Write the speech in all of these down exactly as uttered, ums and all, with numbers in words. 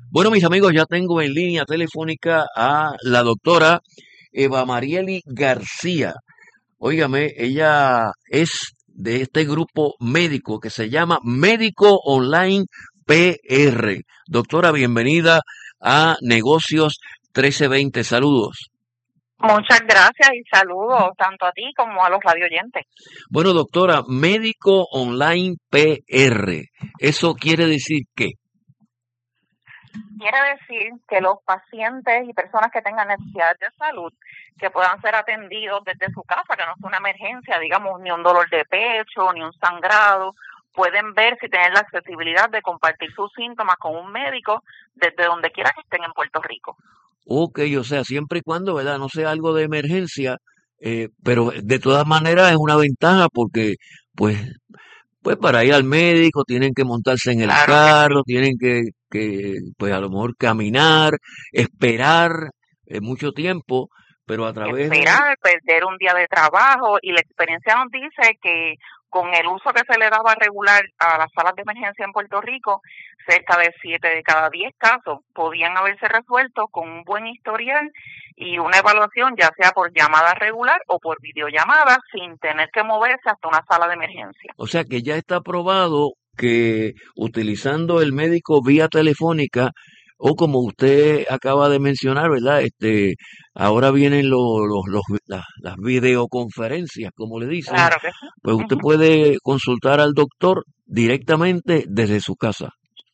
Bueno, mis amigos, ya tengo en línea telefónica a la doctora Eva Marieli García. Óigame, ella es de este grupo médico que se llama Médico Online P R. Doctora, bienvenida a Negocios trece veinte. Saludos. Muchas gracias y saludos tanto a ti como a los radioyentes. Bueno, doctora, Médico Online P R. ¿Eso quiere decir qué? Quiere decir que los pacientes y personas que tengan necesidades de salud, que puedan ser atendidos desde su casa, que no sea una emergencia, digamos, ni un dolor de pecho, ni un sangrado, pueden ver si tienen la accesibilidad de compartir sus síntomas con un médico desde donde quiera que estén en Puerto Rico. Ok, o sea, siempre y cuando, ¿verdad? No sea algo de emergencia, eh, pero de todas maneras es una ventaja porque, pues, pues para ir al médico tienen que montarse en el Claro que carro, sí. tienen que, que pues a lo mejor caminar, esperar eh, mucho tiempo, pero a través de... Esperar, perder un día de trabajo, y la experiencia nos dice que con el uso que se le daba regular a las salas de emergencia en Puerto Rico, cerca de siete de cada diez casos podían haberse resuelto con un buen historial y una evaluación, ya sea por llamada regular o por videollamada, sin tener que moverse hasta una sala de emergencia. O sea que ya está probado que utilizando el médico vía telefónica, o como usted acaba de mencionar, ¿verdad? Este, ahora vienen los, los, los- las, las videoconferencias, como le dicen, Claro que sí. pues usted Ujú. puede consultar al doctor directamente desde su casa.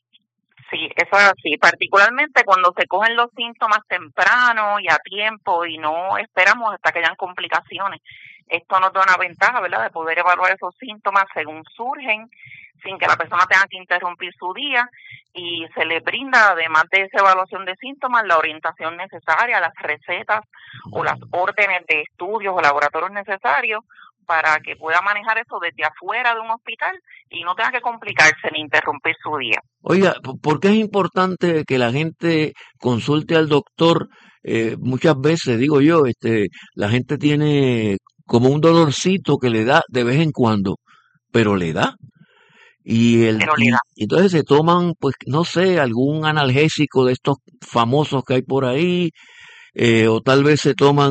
Sí, eso es así, particularmente cuando se cogen los síntomas temprano y a tiempo y no esperamos hasta que hayan complicaciones. Esto nos da una ventaja, ¿verdad?, de poder evaluar esos síntomas según surgen, sin que la persona tenga que interrumpir su día, y se le brinda, además de esa evaluación de síntomas, la orientación necesaria, las recetas o las órdenes de estudios o laboratorios necesarios para que pueda manejar eso desde afuera de un hospital y no tenga que complicarse ni interrumpir su día. Oiga, ¿po- ¿por qué es importante que la gente consulte al doctor? Eh, muchas veces, digo yo, este, la gente tiene como un dolorcito que le da de vez en cuando, pero le da. Y el, Pero le y da. entonces se toman, pues, no sé, algún analgésico de estos famosos que hay por ahí, eh, o tal vez se toman